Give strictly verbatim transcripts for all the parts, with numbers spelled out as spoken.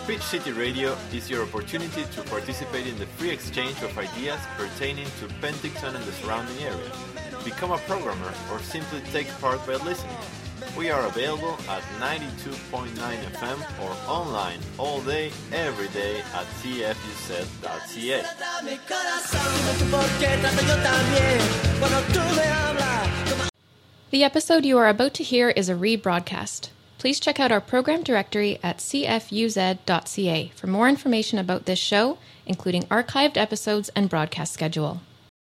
Peach City Radio is your opportunity to participate in the free exchange of ideas pertaining to Penticton and the surrounding area. Become a programmer or simply take part by listening. We are available at ninety-two point nine F M or online all day, every day at c f u z dot c a. The episode you are about to hear is a rebroadcast. Please check out our program directory at c f u z dot c a for more information about this show, including archived episodes and broadcast schedule.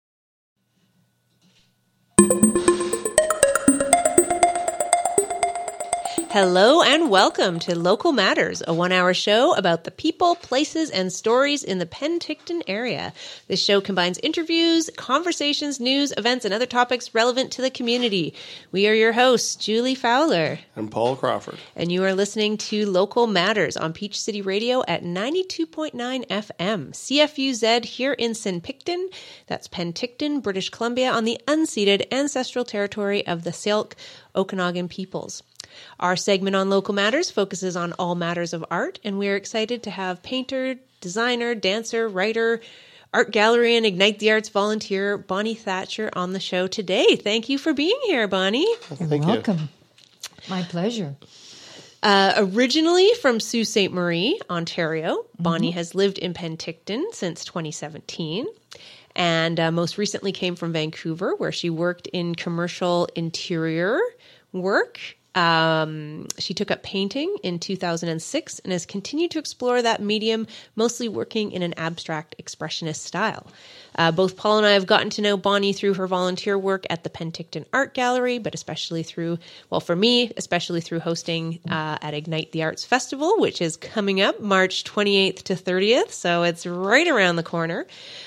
Hello and welcome to Local Matters, a one-hour show about the people, places, and stories in the Penticton area. This show combines interviews, conversations, news, events, and other topics relevant to the community. We are your hosts, Julie Fowler. And Paul Crawford. And you are listening to Local Matters on Peach City Radio at ninety-two point nine F M. C F U Z here in Saint Picton. That's Penticton, British Columbia, on the unceded ancestral territory of the Syilx Okanagan peoples. Our segment on Local Matters focuses on all matters of art, and we're excited to have painter, designer, dancer, writer, art gallery, and Ignite the Arts volunteer Bonnie Thatcher on the show today. Thank you for being here, Bonnie. You're Thank welcome. You. My pleasure. Uh, originally from Sault Ste. Marie, Ontario, mm-hmm. Bonnie has lived in Penticton since twenty seventeen. And uh, most recently came from Vancouver, where she worked in commercial interior work. Um, she took up painting in two thousand six and has continued to explore that medium, mostly working in an abstract expressionist style. Uh, both Paul and I have gotten to know Bonnie through her volunteer work at the Penticton Art Gallery, but especially through, well, for me, especially through hosting uh, at Ignite the Arts Festival, which is coming up March twenty-eighth to thirtieth. So it's right around the corner.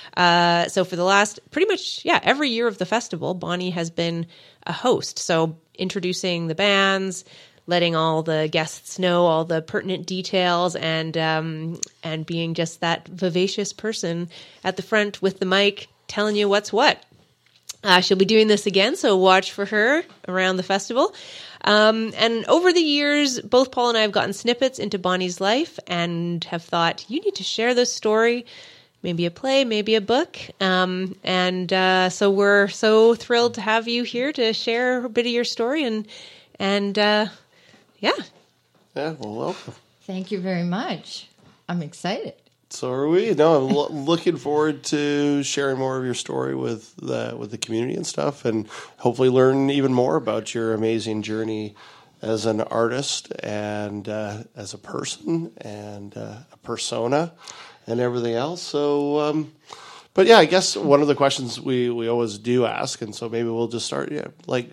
Uh, so for the last pretty much, yeah, every year of the festival, Bonnie has been a host. So introducing the bands, letting all the guests know all the pertinent details, and um, and being just that vivacious person at the front with the mic telling you what's what. Uh, she'll be doing this again, so watch for her around the festival. Um, and over the years, both Paul and I have gotten snippets into Bonnie's life and have thought, you need to share this story. Maybe a play, maybe a book. Um, and uh, so we're so thrilled to have you here to share a bit of your story. And, and uh, yeah. Yeah, well, welcome. Thank you very much. I'm excited. So are we. No, I'm lo- looking forward to sharing more of your story with the, with the community and stuff, and hopefully learn even more about your amazing journey as an artist and uh, as a person and uh, a persona. And everything else. So, um, but yeah, I guess one of the questions we, we always do ask, and so maybe we'll just start. Yeah, like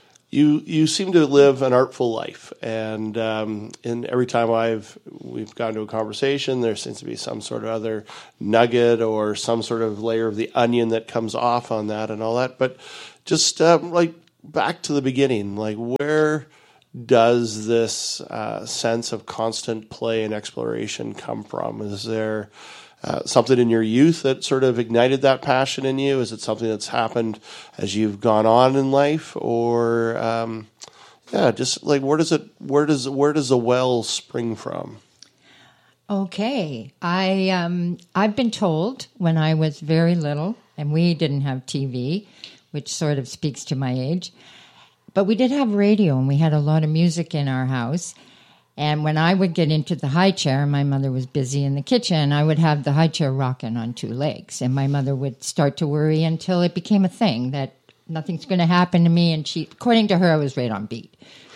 you you seem to live an artful life, and um, and every time I've we've gone to a conversation, there seems to be some sort of other nugget or some sort of layer of the onion that comes off on that and all that. But just um, like back to the beginning, like where does this uh, sense of constant play and exploration come from? Is there uh, something in your youth that sort of ignited that passion in you? Is it something that's happened as you've gone on in life, or um, yeah, just like where does it where does where does the well spring from? Okay, I um, I've been told when I was very little, and we didn't have T V, which sort of speaks to my age. But we did have radio, and we had a lot of music in our house. And when I would get into the high chair, my mother was busy in the kitchen, I would have the high chair rocking on two legs. And my mother would start to worry until it became a thing that nothing's going to happen to me. And she, according to her, I was right on beat.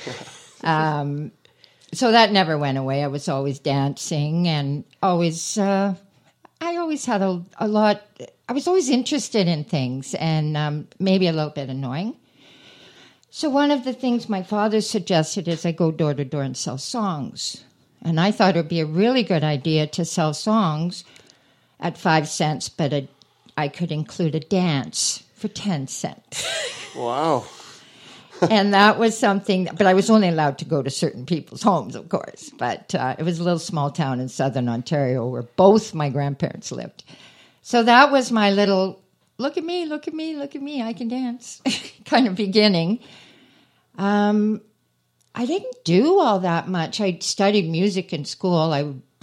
um, so that never went away. I was always dancing and always, uh, I always had a, a lot, I was always interested in things and um, maybe a little bit annoying. So one of the things my father suggested is I go door to door and sell songs. And I thought it would be a really good idea to sell songs at five cents, but a, I could include a dance for ten cents. Wow. And that was something, but I was only allowed to go to certain people's homes, of course. But uh, it was a little small town in southern Ontario where both my grandparents lived. So that was my little, look at me, look at me, look at me, I can dance kind of beginning. Um, I didn't do all that much. I studied music in school. I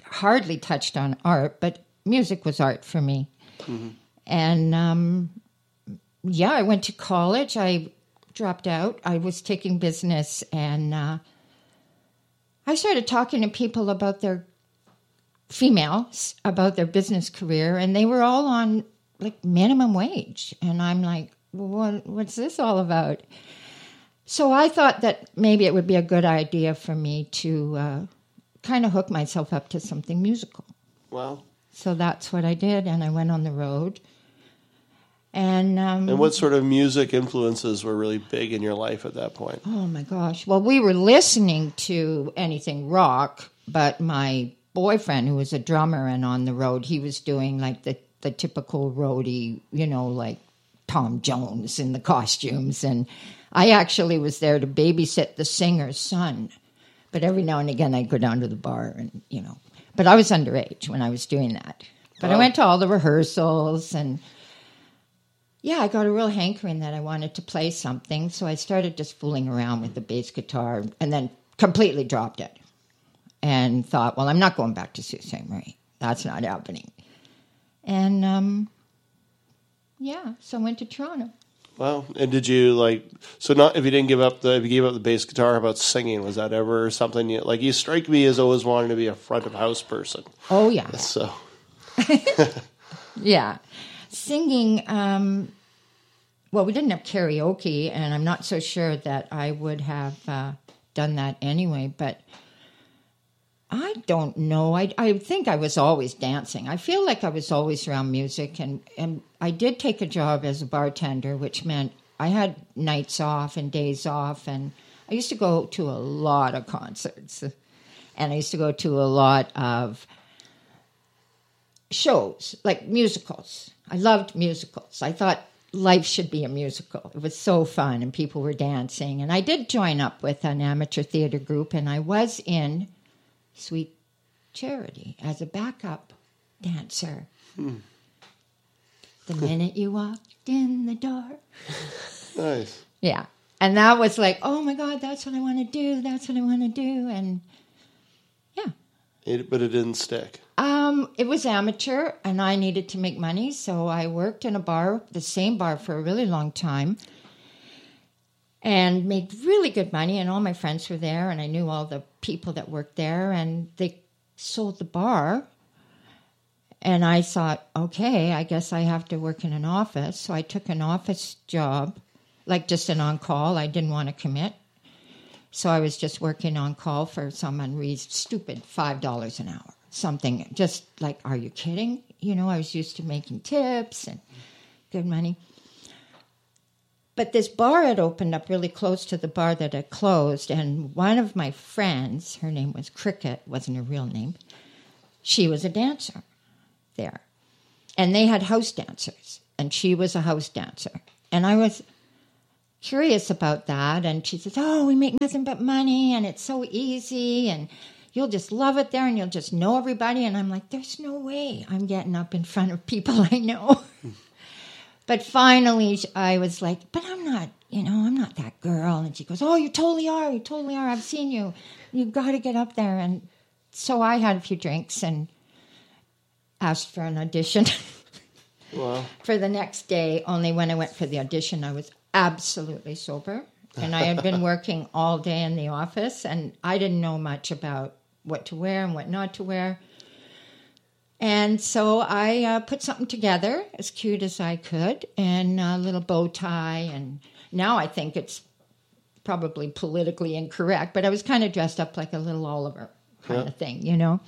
hardly touched on art, but music was art for me. Mm-hmm. And um, yeah, I went to college. I dropped out. I was taking business, and uh, I started talking to people about their females, about their business career, and they were all on like minimum wage. And I'm like, well, what, what's this all about? So I thought that maybe it would be a good idea for me to uh, kind of hook myself up to something musical. Wow. So that's what I did, and I went on the road. And um, and what sort of music influences were really big in your life at that point? Oh, my gosh. Well, we were listening to anything rock, but my boyfriend, who was a drummer and on the road, he was doing like the, the typical roadie, you know, like Tom Jones in the costumes. And I actually was there to babysit the singer's son. But every now and again, I'd go down to the bar and, you know. But I was underage when I was doing that. But wow. I went to all the rehearsals and, yeah, I got a real hankering that I wanted to play something. So I started just fooling around with the bass guitar and then completely dropped it. And thought, well, I'm not going back to Sault Ste. Marie. That's not happening. And, um, yeah, so I went to Toronto. Wow. And did you, like, so not if you didn't give up the, if you gave up the bass guitar, how about singing? Was that ever something you, like, you strike me as always wanting to be a front of house person. Oh, yeah. So. Yeah. Singing, um, well, we didn't have karaoke, and I'm not so sure that I would have uh, done that anyway, but I don't know. I, I think I was always dancing. I feel like I was always around music, and, and I did take a job as a bartender, which meant I had nights off and days off, and I used to go to a lot of concerts, and I used to go to a lot of shows, like musicals. I loved musicals. I thought life should be a musical. It was so fun, and people were dancing, and I did join up with an amateur theater group, and I was in Sweet Charity as a backup dancer. Hmm. The minute you walked in the door. Nice. Yeah. And that was like, oh my God, that's what I want to do. That's what I want to do. And yeah. It, but it didn't stick. Um, it was amateur, and I needed to make money. So I worked in a bar, the same bar, for a really long time. And made really good money, and all my friends were there, and I knew all the people that worked there, and they sold the bar. And I thought, okay, I guess I have to work in an office. So I took an office job, like just an on-call. I didn't want to commit. So I was just working on-call for some unreasonable, stupid five dollars an hour, something just like, are you kidding? You know, I was used to making tips and good money. But this bar had opened up really close to the bar that had closed, and one of my friends, her name was Cricket, wasn't her real name, she was a dancer there. And they had house dancers, and she was a house dancer. And I was curious about that, and she says, oh, we make nothing but money, and it's so easy, and you'll just love it there, and you'll just know everybody. And I'm like, there's no way I'm getting up in front of people I know. But finally, I was like, but I'm not, you know, I'm not that girl. And she goes, oh, you totally are. You totally are. I've seen you. You've got to get up there. And so I had a few drinks and asked for an audition. Wow. For the next day. Only when I went for the audition, I was absolutely sober. And I had been working all day in the office, and I didn't know much about what to wear and what not to wear. And so I uh, put something together as cute as I could, and a little bow tie. And now I think it's probably politically incorrect, but I was kind of dressed up like a little Oliver kind yeah. of thing, you know.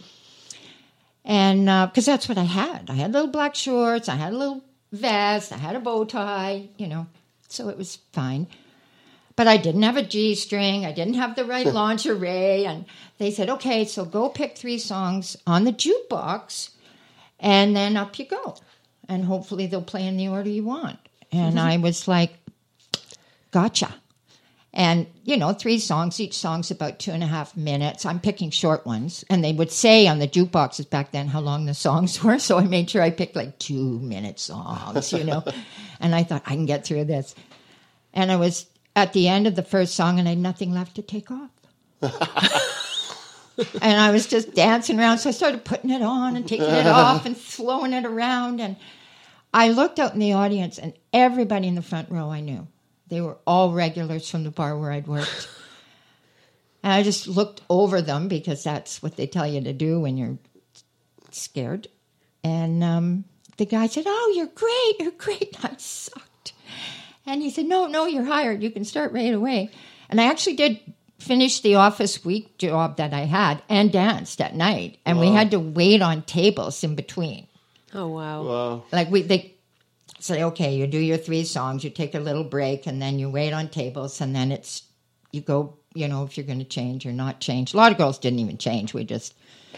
And because uh, that's what I had. I had little black shorts, I had a little vest, I had a bow tie, you know. So it was fine. But I didn't have a G-string. I didn't have the right lingerie. And they said, okay, so go pick three songs on the jukebox, and then up you go. And hopefully they'll play in the order you want. And I was like, gotcha. And, you know, three songs. Each song's about two and a half minutes. I'm picking short ones. And they would say on the jukeboxes back then how long the songs were. So I made sure I picked like two-minute songs, you know. And I thought, I can get through this. And I was at the end of the first song, and I had nothing left to take off. And I was just dancing around. So I started putting it on and taking it off and throwing it around. And I looked out in the audience, and everybody in the front row I knew. They were all regulars from the bar where I'd worked. And I just looked over them because that's what they tell you to do when you're scared. And um, the guy said, "Oh, you're great, you're great." And I sucked. And he said, no, no, you're hired. You can start right away. And I actually did finish the office week job that I had and danced at night. And wow. we had to wait on tables in between. Oh, wow. Wow. Like we, they say, okay, you do your three songs, you take a little break, and then you wait on tables, and then it's, you go, you know, if you're going to change or not change. A lot of girls didn't even change. We just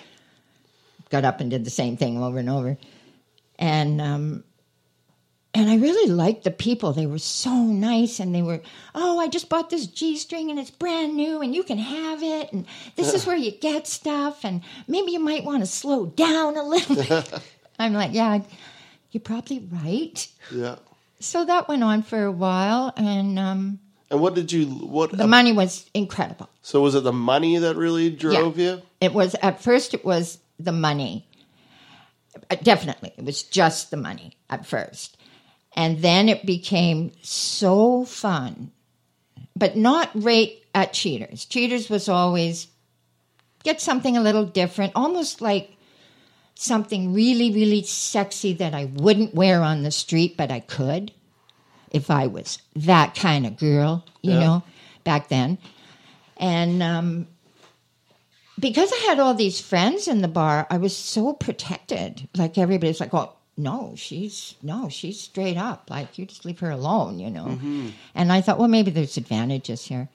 got up and did the same thing over and over. And, um, And I really liked the people. They were so nice, and they were, oh, I just bought this G-string, and it's brand new, and you can have it, and this is where you get stuff, and maybe you might want to slow down a little bit. I'm like, yeah, you're probably right. Yeah. So that went on for a while, and um, and what did you, what? the uh, money was incredible. So was it the money that really drove yeah. you? It was, at first it was the money. Definitely. It was just the money at first. And then it became so fun, but not right at Cheaters. Cheaters was always get something a little different, almost like something really, really sexy that I wouldn't wear on the street, but I could if I was that kind of girl, you yeah. know, back then. And um, because I had all these friends in the bar, I was so protected. Like everybody's like, oh, No, she's no, she's straight up. Like, you just leave her alone, you know. Mm-hmm. And I thought, well, maybe there's advantages here.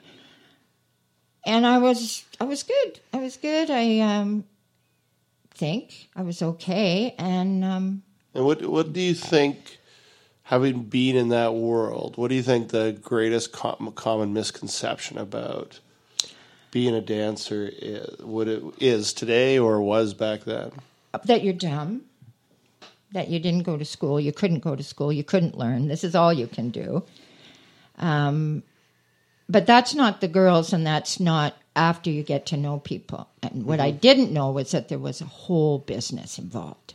And I was, I was good. I was good. I um, think I was okay. And um, and what what do you think, having been in that world, what do you think the greatest com- common misconception about being a dancer is? What it is today or was back then? That you're dumb. That you didn't go to school, you couldn't go to school, you couldn't learn. This is all you can do. Um, but that's not the girls, and that's not after you get to know people. And what mm-hmm. I didn't know was that there was a whole business involved.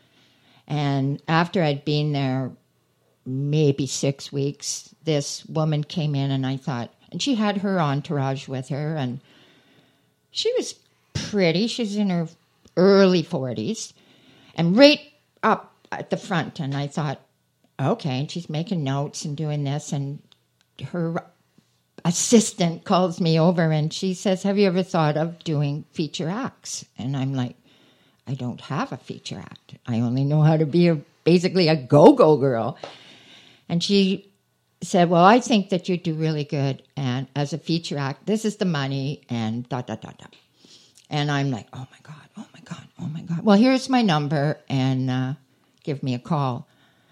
And after I'd been there maybe six weeks, this woman came in, and I thought, and she had her entourage with her, and she was pretty. She's in her early forties. And right up at the front, and I thought, okay, and she's making notes and doing this, and her assistant calls me over, and she says, have you ever thought of doing feature acts? And I'm like, I don't have a feature act. I only know how to be a, basically a go-go girl. And she said, well, I think that you do really good, and as a feature act, this is the money, and dot, dot, dot, dot. And I'm like, oh, my God, oh, my God, oh, my God. Well, here's my number, and uh, give me a call.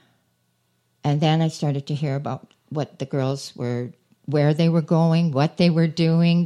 And then I started to hear about what the girls were, where they were going, what they were doing,